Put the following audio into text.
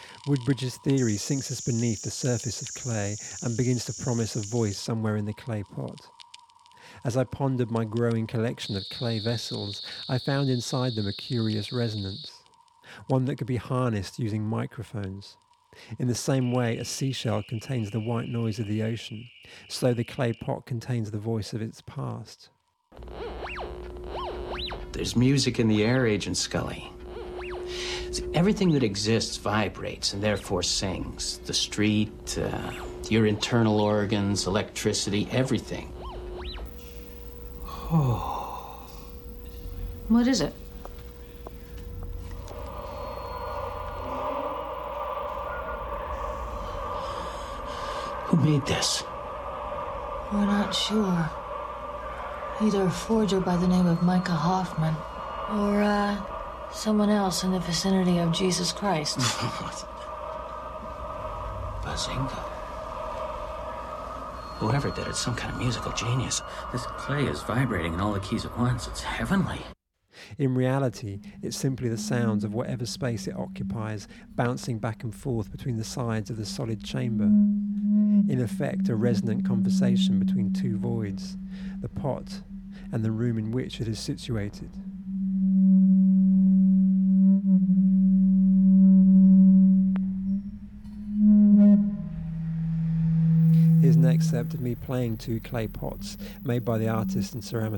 Woodbridge's theory sinks us beneath the surface of clay and begins to promise a voice somewhere in the clay pot. As I pondered my growing collection of clay vessels, I found inside them a curious resonance, one that could be harnessed using microphones. In the same way a seashell contains the white noise of the ocean, so the clay pot contains the voice of its past. There's music in the air, Agent Scully. See, everything that exists vibrates and therefore sings. The street, your internal organs, electricity, everything. Oh. What is it? Who made this? We're not sure. Either a forger by the name of Micah Hoffman, or, someone else in the vicinity of Jesus Christ. Bazinga. Whoever did it's some kind of musical genius. This clay is vibrating in all the keys at once. It's heavenly. In reality, it's simply the sounds of whatever space it occupies, bouncing back and forth between the sides of the solid chamber. In effect, a resonant conversation between two voids, the pot and the room in which it is situated. Here's an excerpt of me playing two clay pots made by the artist and ceramicist